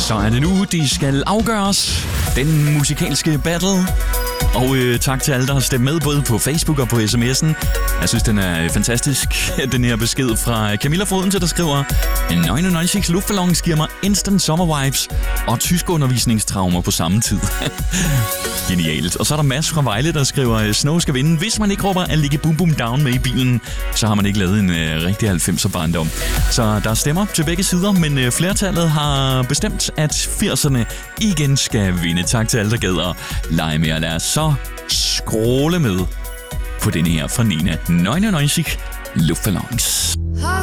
Så er det nu, det skal afgøres. Den musikalske battle. Og tak til alle, der har stemt med, både på Facebook og på sms'en. Jeg synes, den er fantastisk. Den her besked fra Camilla Foden, der skriver: 99 luftballons giver mig instant summer vibes og tyskundervisningstraumer på samme tid. Genialt. Og så er der Mads fra Vejle, der skriver: Snow skal vinde. Hvis man ikke råber at ligge boom boom down med i bilen, så har man ikke lavet en rigtig 90'er barndom. Så der stemmer til begge sider, men flertallet har bestemt, at 80'erne igen skal vinde. Tak til alle, der gad at lege med, og lad os så scrolle med på den her fra Nina. 99 luftballons.